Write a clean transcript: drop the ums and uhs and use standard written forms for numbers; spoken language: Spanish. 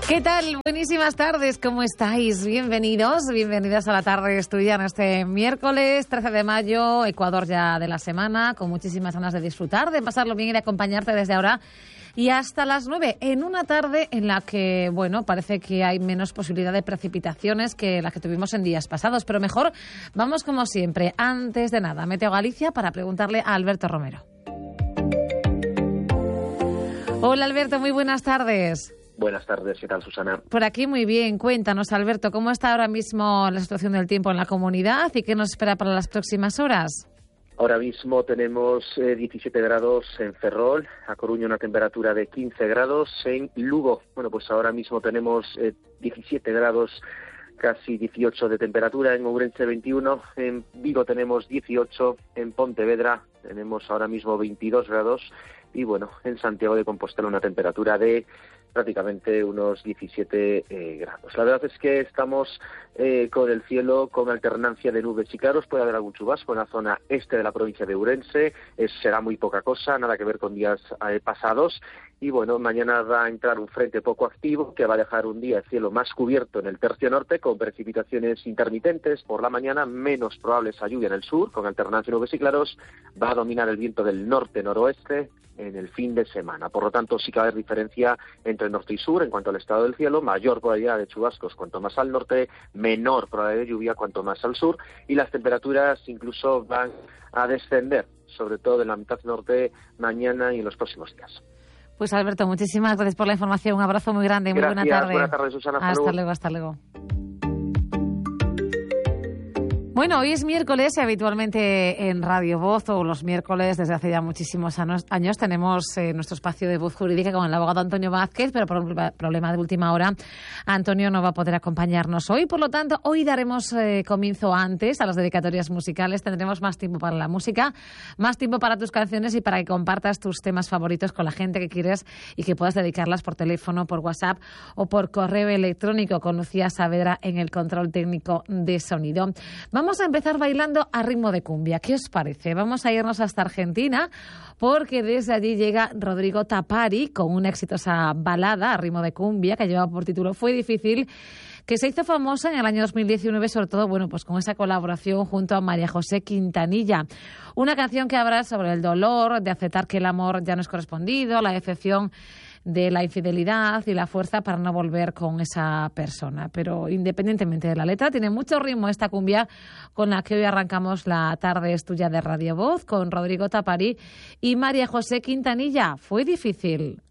¿Qué tal? Buenísimas tardes, ¿cómo estáis? Bienvenidas a la tarde estudiante este miércoles 13 de mayo, Ecuador ya de la semana, con muchísimas ganas de disfrutar, de pasarlo bien y de acompañarte desde ahora y hasta las 9, en una tarde en la que, bueno, parece que hay menos posibilidad de precipitaciones que las que tuvimos en días pasados, pero mejor vamos como siempre, antes de nada, Meteo Galicia para preguntarle a Alberto Romero. Hola Alberto, muy buenas tardes. Buenas tardes, ¿qué tal, Susana? Por aquí muy bien. Cuéntanos, Alberto, ¿cómo está ahora mismo la situación del tiempo en la comunidad y qué nos espera para las próximas horas? Ahora mismo tenemos 17 grados en Ferrol, a Coruña una temperatura de 15 grados, en Lugo, bueno, pues ahora mismo tenemos 17 grados, casi 18 de temperatura, en Ourense 21, en Vigo tenemos 18, en Pontevedra tenemos ahora mismo 22 grados y bueno, en Santiago de Compostela una temperatura de prácticamente unos 17 grados. La verdad es que estamos con el cielo con alternancia de nubes y claros. Puede haber algún chubasco en la zona este de la provincia de Ourense. Será muy poca cosa, nada que ver con días pasados. Y bueno, mañana va a entrar un frente poco activo que va a dejar un día el cielo más cubierto en el tercio norte con precipitaciones intermitentes por la mañana, menos probable esa lluvia en el sur con alternancia de nubes y claros. Va a dominar el viento del norte-noroeste en el fin de semana. Por lo tanto, sí que va a haber diferencia entre norte y sur en cuanto al estado del cielo, mayor probabilidad de chubascos cuanto más al norte, menor probabilidad de lluvia cuanto más al sur, y las temperaturas incluso van a descender, sobre todo en la mitad norte, mañana y en los próximos días. Pues Alberto, muchísimas gracias por la información. Un abrazo muy grande, muy buena tarde. Buenas tardes, Susana. Hasta luego. Bueno, hoy es miércoles y habitualmente en Radio Voz, o los miércoles desde hace ya muchísimos años, tenemos nuestro espacio de voz jurídica con el abogado Antonio Vázquez, pero por un problema de última hora, Antonio no va a poder acompañarnos hoy. Por lo tanto, hoy daremos comienzo antes a las dedicatorias musicales. Tendremos más tiempo para la música, más tiempo para tus canciones y para que compartas tus temas favoritos con la gente que quieres y que puedas dedicarlas por teléfono, por WhatsApp o por correo electrónico con Lucía Saavedra en el control técnico de sonido. Vamos a empezar bailando a ritmo de cumbia. ¿Qué os parece? Vamos a irnos hasta Argentina porque desde allí llega Rodrigo Tapari con una exitosa balada a ritmo de cumbia que lleva por título Fue difícil, que se hizo famosa en el año 2019, sobre todo, bueno, pues con esa colaboración junto a María José Quintanilla. Una canción que habla sobre el dolor de aceptar que el amor ya no es correspondido, la decepción de la infidelidad y la fuerza para no volver con esa persona. Pero independientemente de la letra, tiene mucho ritmo esta cumbia con la que hoy arrancamos la tarde es tuya de Radio Voz con Rodrigo Tapari y María José Quintanilla. Fue difícil.